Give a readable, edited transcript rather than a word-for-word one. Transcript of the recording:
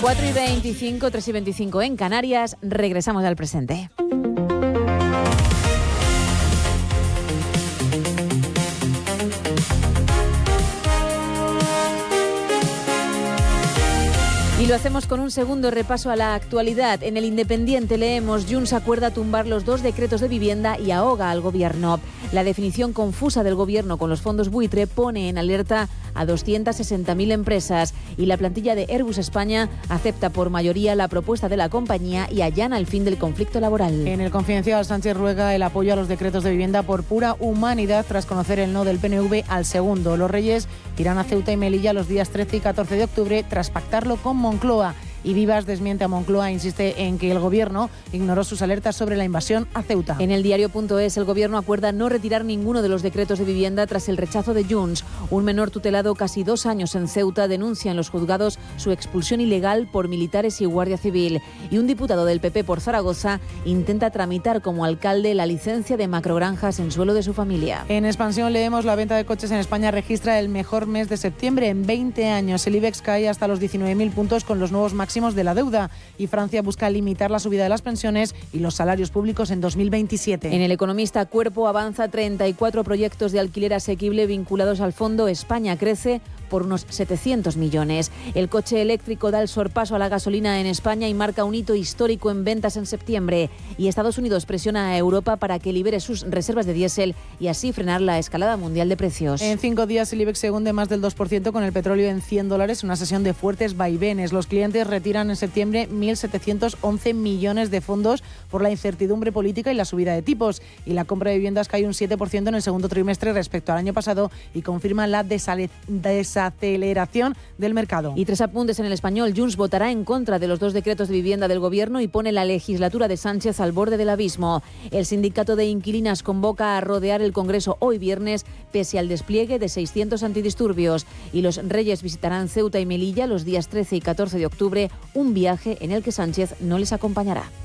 4:25, 3:25 en Canarias. Regresamos al presente. Y lo hacemos con un segundo repaso a la actualidad. En El Independiente leemos: Junts acuerda tumbar los 2 decretos de vivienda y ahoga al gobierno. La definición confusa del gobierno con los fondos buitre pone en alerta a 260.000 empresas y la plantilla de Airbus España acepta por mayoría la propuesta de la compañía y allana el fin del conflicto laboral. En El Confidencial, Sánchez ruega el apoyo a los decretos de vivienda por pura humanidad tras conocer el no del PNV al segundo. Los Reyes irán a Ceuta y Melilla los días 13 y 14 de octubre tras pactarlo con Moncloa. Y Vivas desmiente a Moncloa, insiste en que el gobierno ignoró sus alertas sobre la invasión a Ceuta. En el diario.es, el gobierno acuerda no retirar ninguno de los decretos de vivienda tras el rechazo de Junts. Un menor tutelado casi 2 años en Ceuta denuncia en los juzgados su expulsión ilegal por militares y Guardia Civil. Y un diputado del PP por Zaragoza intenta tramitar como alcalde la licencia de macrogranjas en suelo de su familia. En Expansión leemos: la venta de coches en España registra el mejor mes de septiembre en 20 años. El IBEX cae hasta los 19.000 puntos con los nuevos máximos de la deuda y Francia busca limitar la subida de las pensiones y los salarios públicos en 2027. En El Economista, Cuerpo avanza 34 proyectos de alquiler asequible vinculados al fondo España Crece por unos 700 millones. El coche eléctrico da el sorpaso a la gasolina en España y marca un hito histórico en ventas en septiembre. Y Estados Unidos presiona a Europa para que libere sus reservas de diésel y así frenar la escalada mundial de precios. En 5 días el IBEX se hunde más del 2% con el petróleo en $100, una sesión de fuertes vaivenes. Los clientes retiran en septiembre 1.711 millones de fondos por la incertidumbre política y la subida de tipos. Y la compra de viviendas cae un 7% en el segundo trimestre respecto al año pasado y confirma la desaceleración del mercado. Y 3 apuntes en El Español. Junts votará en contra de los 2 decretos de vivienda del gobierno y pone la legislatura de Sánchez al borde del abismo. El sindicato de inquilinas convoca a rodear el Congreso hoy viernes pese al despliegue de 600 antidisturbios. Y los Reyes visitarán Ceuta y Melilla los días 13 y 14 de octubre, un viaje en el que Sánchez no les acompañará.